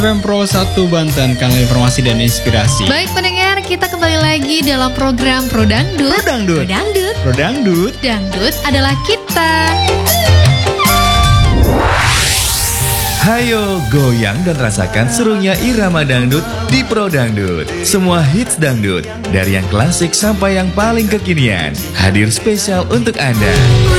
Pro 1 Banten, kanal informasi dan inspirasi. Baik pendengar, kita kembali lagi dalam program Pro Dangdut. Pro Dangdut. Pro Dangdut. Pro Dangdut. Dangdut adalah kita. Hayo, goyang dan rasakan serunya irama dangdut di Pro Dangdut. Semua hits dangdut, dari yang klasik sampai yang paling kekinian, hadir spesial untuk Anda.